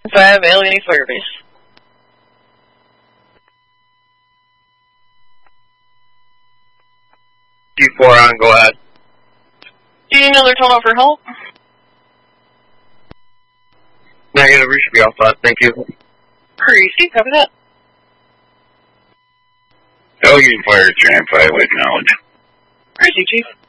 5 Allegheny Firebase. D4 on, go ahead. Do you need another total for help? Negative, we should be all set, thank you. Crazy, copy that. Allegheny Fire, Tran 5, acknowledge. Crazy, Chief.